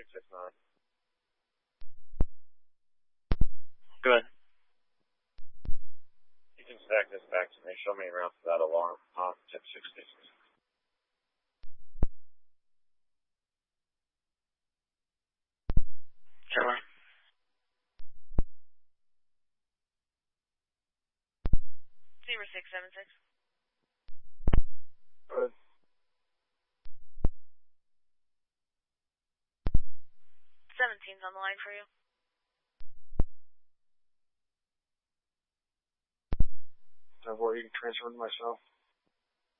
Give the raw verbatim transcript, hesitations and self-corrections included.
eight six nine. Go ahead. You can stack this back to me. Show me around to that alarm. Uh, tip sixty. Sure. Zero six seven six. Good. Seventeen's on the line for you. Is that where you can transfer to myself?